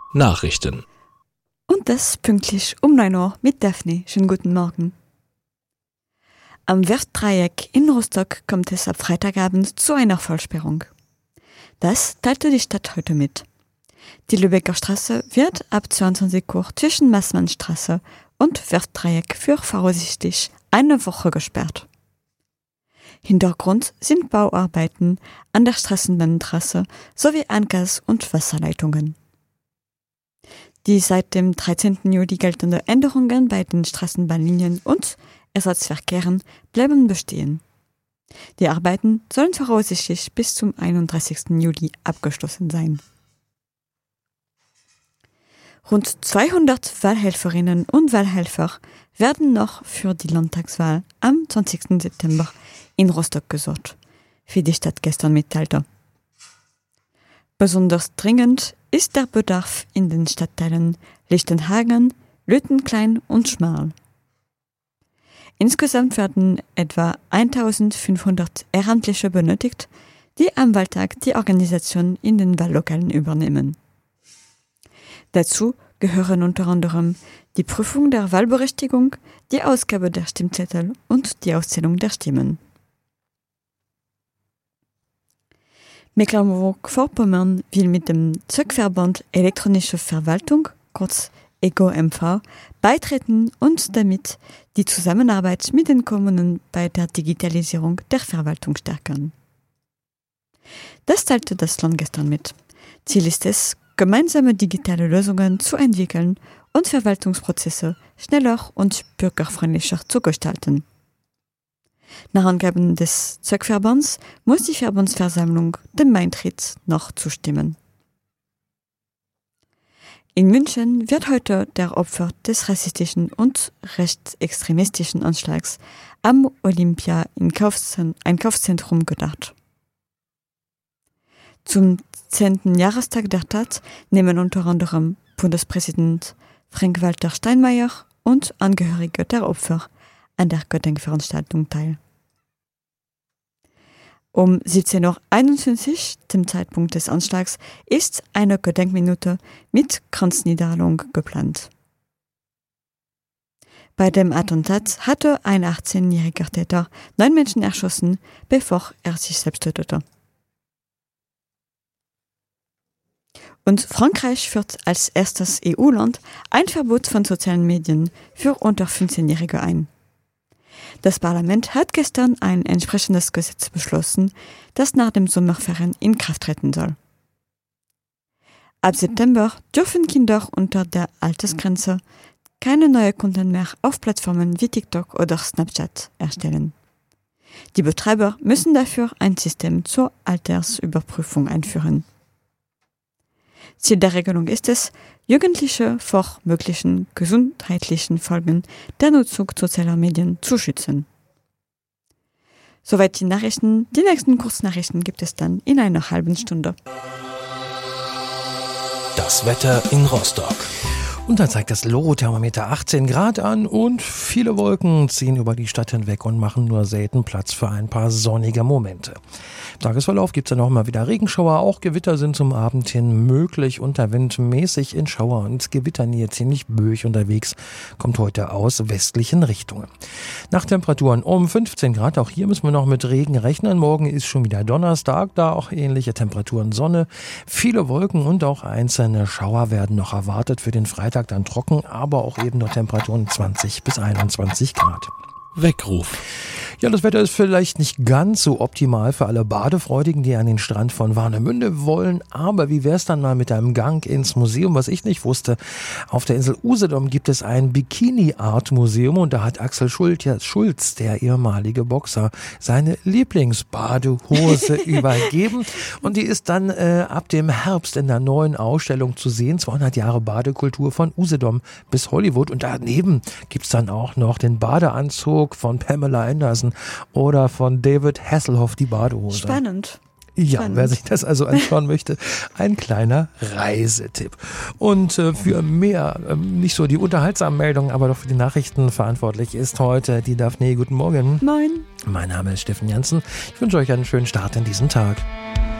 Nachrichten. Und das pünktlich um 9 Uhr mit Daphne. Schönen guten Morgen. Am Werftdreieck in Rostock kommt es ab Freitagabend zu einer Vollsperrung. Das teilte die Stadt heute mit. Die Lübecker Straße wird ab 22 Uhr zwischen Maßmannstraße und Werftdreieck für voraussichtlich eine Woche gesperrt. Hintergrund sind Bauarbeiten an der Straßenbahntrasse sowie Angas- und Wasserleitungen. Die seit dem 13. Juli geltenden Änderungen bei den Straßenbahnlinien und Ersatzverkehren bleiben bestehen. Die Arbeiten sollen voraussichtlich bis zum 31. Juli abgeschlossen sein. Rund 200 Wahlhelferinnen und Wahlhelfer werden noch für die Landtagswahl am 20. September in Rostock gesucht, wie die Stadt gestern mitteilte. Besonders dringend ist der Bedarf in den Stadtteilen Lichtenhagen, Lüttenklein und Schmarl. Insgesamt werden etwa 1500 Ehrenamtliche benötigt, die am Wahltag die Organisation in den Wahllokalen übernehmen. Dazu gehören unter anderem die Prüfung der Wahlberechtigung, die Ausgabe der Stimmzettel und die Auszählung der Stimmen. Mecklenburg-Vorpommern will mit dem Zöckverband Elektronische Verwaltung, kurz EGO-MV, beitreten und damit die Zusammenarbeit mit den Kommunen bei der Digitalisierung der Verwaltung stärken. Das teilte das Land gestern mit. Ziel ist es, gemeinsame digitale Lösungen zu entwickeln und Verwaltungsprozesse schneller und bürgerfreundlicher zu gestalten. Nach Angaben des Zöckverbands muss die Verbandsversammlung dem Beitritt noch zustimmen. In München wird heute der Opfer des rassistischen und rechtsextremistischen Anschlags am Olympia Einkaufszentrum gedacht. Zum 10. Jahrestag der Tat nehmen unter anderem Bundespräsident Frank-Walter Steinmeier und Angehörige der Opfer an der Gedenkveranstaltung teil. Um 17.21 Uhr, dem Zeitpunkt des Anschlags, ist eine Gedenkminute mit Kranzniederlegung geplant. Bei dem Attentat hatte ein 18-jähriger Täter 9 Menschen erschossen, bevor er sich selbst tötete. Und Frankreich führt als erstes EU-Land ein Verbot von sozialen Medien für unter 15-Jährige ein. Das Parlament hat gestern ein entsprechendes Gesetz beschlossen, das nach dem Sommerferien in Kraft treten soll. Ab September dürfen Kinder unter der Altersgrenze keine neue Content mehr auf Plattformen wie TikTok oder Snapchat erstellen. Die Betreiber müssen dafür ein System zur Altersüberprüfung einführen. Ziel der Regelung ist es, Jugendliche vor möglichen gesundheitlichen Folgen der Nutzung sozialer Medien zu schützen. Soweit die Nachrichten. Die nächsten Kurznachrichten gibt es dann in einer halben Stunde. Das Wetter in Rostock. Und dann zeigt das Loro-Thermometer 18 Grad an und viele Wolken ziehen über die Stadt hinweg und machen nur selten Platz für ein paar sonnige Momente. Im Tagesverlauf gibt es dann auch mal wieder Regenschauer, auch Gewitter sind zum Abend hin möglich und der Wind mäßig in Schauer- und Gewitternähe ziemlich böig unterwegs, kommt heute aus westlichen Richtungen. Nachttemperaturen um 15 Grad, auch hier müssen wir noch mit Regen rechnen. Morgen ist schon wieder Donnerstag, da auch ähnliche Temperaturen, Sonne, viele Wolken und auch einzelne Schauer werden noch erwartet für den Freitag. Dann trocken, aber auch eben nur Temperaturen 20 bis 21 Grad. Weckruf. Ja, das Wetter ist vielleicht nicht ganz so optimal für alle Badefreudigen, die an den Strand von Warnemünde wollen. Aber wie wär's dann mal mit einem Gang ins Museum? Was ich nicht wusste, auf der Insel Usedom gibt es ein Bikini-Art-Museum und da hat Axel Schulz, der ehemalige Boxer, seine Lieblingsbadehose übergeben. Und die ist dann ab dem Herbst in der neuen Ausstellung zu sehen. 200 Jahre Badekultur von Usedom bis Hollywood. Und daneben gibt's dann auch noch den Badeanzug von Pamela Anderson oder von David Hasselhoff, die Badehose. Spannend. Ja, wer sich das also anschauen möchte, ein kleiner Reisetipp. Und für mehr, nicht so die unterhaltsamen Meldungen, aber doch für die Nachrichten verantwortlich ist heute die Daphne. Guten Morgen. Moin. Mein Name ist Steffen Janssen. Ich wünsche euch einen schönen Start in diesen Tag.